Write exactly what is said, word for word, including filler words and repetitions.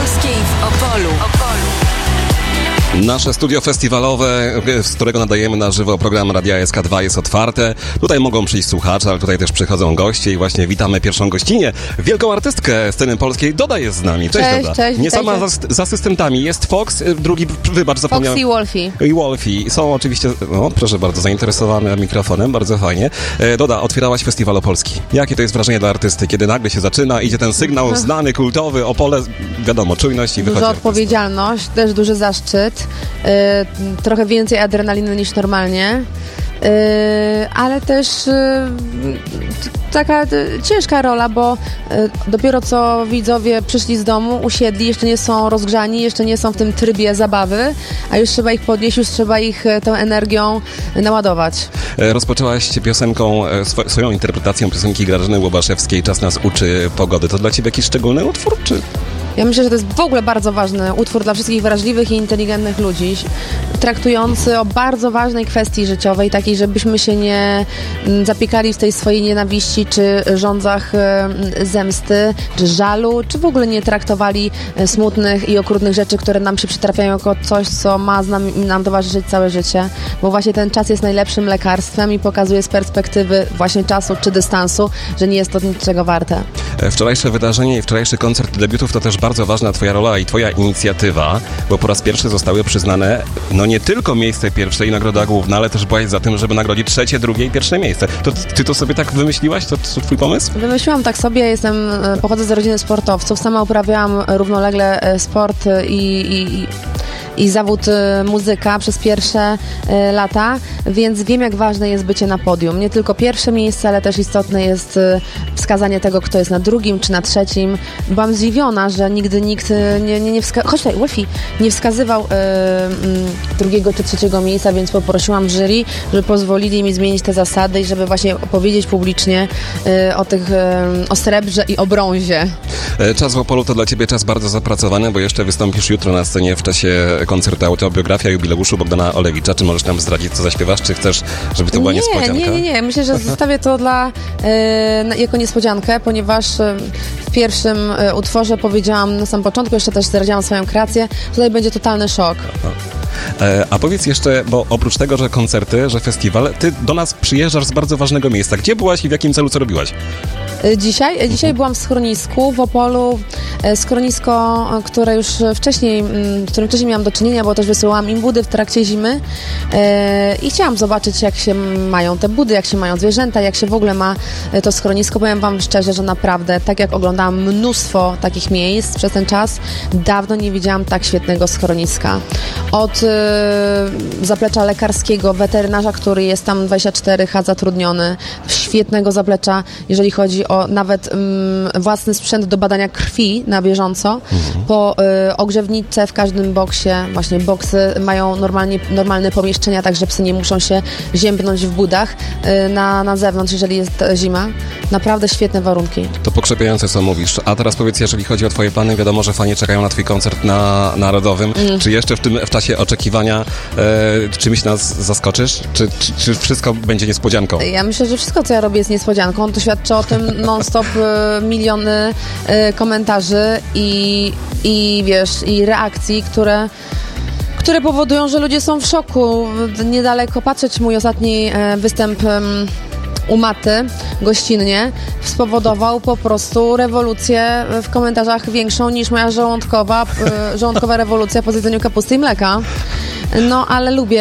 Polskiej w Opolu. Opolu. Nasze studio festiwalowe, z którego nadajemy na żywo program Radia S K dwa, jest otwarte. Tutaj mogą przyjść słuchacze, ale tutaj też przychodzą goście i właśnie witamy pierwszą gościnię, wielką artystkę sceny polskiej. Doda jest z nami. Cześć, Cześć, Doda. cześć, Nie sama witajcie. z, z asystentami. Jest Fox, drugi, wybacz, zapomniałem. Fox i Wolfie. I Wolfie. Są oczywiście, no proszę bardzo, zainteresowane mikrofonem, bardzo fajnie. E, Doda, otwierałaś Festiwal Opolski. Jakie to jest wrażenie dla artysty, kiedy nagle się zaczyna, idzie ten sygnał znany, kultowy, Opole, wiadomo, czujność i wychodzi Duża artysta. odpowiedzialność, też duży zaszczyt, yy, trochę więcej adrenaliny niż normalnie, yy, ale też yy, taka yy, ciężka rola, bo yy, dopiero co widzowie przyszli z domu, usiedli, jeszcze nie są rozgrzani, jeszcze nie są w tym trybie zabawy, a już trzeba ich podnieść, już trzeba ich yy, tą energią naładować. E, Rozpoczęłaś piosenką, e, swo- swoją interpretacją piosenki Grażyny Łobaszewskiej Czas nas uczy pogody. To dla ciebie jakiś szczególny utwór, czy... Ja myślę, że to jest w ogóle bardzo ważny utwór dla wszystkich wrażliwych i inteligentnych ludzi, traktujący o bardzo ważnej kwestii życiowej, takiej, żebyśmy się nie mm, zapiekali w tej swojej nienawiści, czy żądzach y, zemsty, czy żalu, czy w ogóle nie traktowali y, smutnych i okrutnych rzeczy, które nam się przytrafiają jako coś, co ma z nami, nam towarzyszyć całe życie, bo właśnie ten czas jest najlepszym lekarstwem i pokazuje z perspektywy właśnie czasu czy dystansu, że nie jest to niczego warte. E, Wczorajsze wydarzenie i wczorajszy koncert debiutów to też bardzo ważna twoja rola i twoja inicjatywa, bo po raz pierwszy zostały przyznane, no nie tylko miejsce pierwsze i nagroda główna, ale też byłaś za tym, żeby nagrodzić trzecie, drugie i pierwsze miejsce. To ty to sobie tak wymyśliłaś? To, to twój pomysł? Wymyśliłam tak sobie, jestem, pochodzę z rodziny sportowców, sama uprawiałam równolegle sport i, i, i zawód muzyka przez pierwsze lata, więc wiem, jak ważne jest bycie na podium. Nie tylko pierwsze miejsce, ale też istotne jest wskazanie tego, kto jest na drugim czy na trzecim. Byłam zdziwiona, że nigdy nikt nie, nie, nie wskazał, chodź tutaj, Wolfie, nie wskazywał y, y, drugiego czy trzeciego miejsca, więc poprosiłam jury, żeby pozwolili mi zmienić te zasady i żeby właśnie opowiedzieć publicznie y, o tych, y, o srebrze i o brązie. E, Czas w Opolu to dla ciebie czas bardzo zapracowany, bo jeszcze wystąpisz jutro na scenie w czasie koncertu Autobiografia jubileuszu Bogdana Olewicza. Czy możesz nam zdradzić, co zaśpiewasz? Czy chcesz, żeby to była nie, niespodzianka? Nie, nie, nie. Myślę, że zostawię to dla, e, na- jako niespodziankę, ponieważ e, w pierwszym e, utworze powiedziałam na samym początku, jeszcze też zdradziłam swoją kreację, tutaj będzie totalny szok. E, A powiedz jeszcze, bo oprócz tego, że koncerty, że festiwal, ty do nas przyjeżdżasz z bardzo ważnego miejsca. Gdzie byłaś i w jakim celu co robiłaś? E, Dzisiaj, e, dzisiaj byłam w schronisku w Opolu, e, schronisko, e, które już wcześniej, m, z którym wcześniej miałam do czynienia, bo też wysyłałam im budy w trakcie zimy e, i chciałam zobaczyć, jak się mają te budy, jak się mają zwierzęta, jak się w ogóle ma e, to schronisko. Powiem wam szczerze, że naprawdę, tak jak oglądałam mnóstwo takich miejsc przez ten czas, dawno nie widziałam tak świetnego schroniska. Od e, zaplecza lekarskiego, weterynarza, który jest tam dwadzieścia cztery H zatrudniony, świetnego zaplecza, jeżeli chodzi o nawet mm, własny sprzęt do badania krwi na bieżąco, mhm. po y, ogrzewnice w każdym boksie, właśnie boksy mają normalnie, normalne pomieszczenia, tak że psy nie muszą się ziębnąć w budach y, na, na zewnątrz, jeżeli jest zima. Naprawdę świetne warunki. To pokrzepiające, co mówisz. A teraz powiedz, jeżeli chodzi o twoje plany, wiadomo, że fani czekają na twój koncert na Narodowym. Mm. Czy jeszcze w tym w czasie oczekiwania e, czymś nas zaskoczysz? Czy, czy, czy wszystko będzie niespodzianką? Ja myślę, że wszystko, co ja robię, jest niespodzianką. To świadczy o tym non-stop y, miliony y, komentarzy i, i wiesz, i reakcji, które które powodują, że ludzie są w szoku. Niedaleko patrzeć mój ostatni e, występ em, u Maty gościnnie spowodował po prostu rewolucję w komentarzach większą niż moja żołądkowa, e, żołądkowa rewolucja po zjedzeniu kapusty i mleka. No, ale lubię